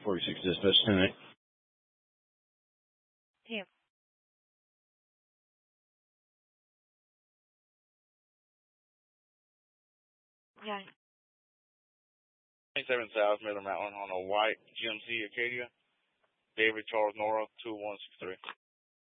46 dispatch tonight. Yeah. Yeah. 27 South Miller Mountain on a white GMC Acadia. David Charles Nora 2163.